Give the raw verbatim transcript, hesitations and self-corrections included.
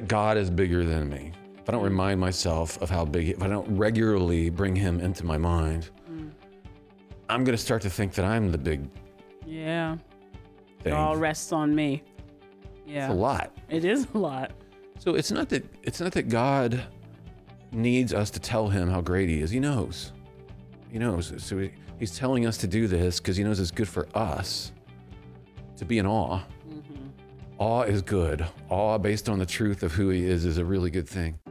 that God is bigger than me, if I don't remind myself of how big, if I don't regularly bring him into my mind, mm. I'm going to start to think that I'm the big Yeah. thing. It all rests on me. Yeah. It's a lot. It is a lot. So it's not that it's not that God needs us to tell him how great he is. He knows. He knows. So he, he's telling us to do this because he knows it's good for us to be in awe. Mm-hmm. Awe is good. Awe based on the truth of who he is is a really good thing.